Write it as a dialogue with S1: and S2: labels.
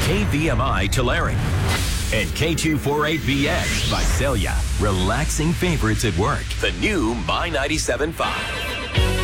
S1: KVMI Tulare. And K248BX Visalia. Relaxing favorites at work. The new My 97.5.